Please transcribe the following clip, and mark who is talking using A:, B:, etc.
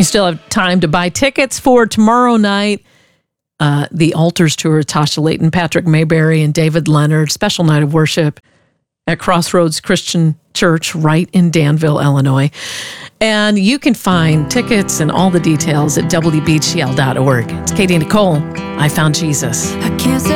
A: still have time to buy tickets for tomorrow night. The Altars Tour, Tasha Layton, Patrick Mayberry, and David Leonard. Special night of worship at Crossroads Christian Church right in Danville, Illinois. And you can find tickets and all the details at wbgl.org. It's Katie Nicole. I Found Jesus.
B: I can't say